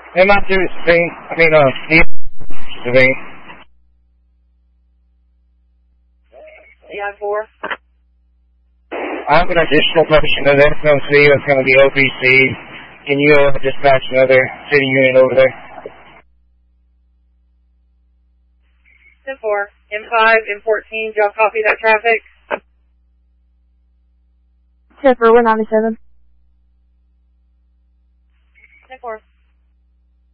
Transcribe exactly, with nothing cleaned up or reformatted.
M I two is Savine. I mean, uh, Savine. E I four. I have an additional patient of S M C that's going to be O P C. Can you uh, dispatch another city unit over there? ten four. M five, M fourteen, do y'all copy that traffic? ten four, one ninety-seven. ten four.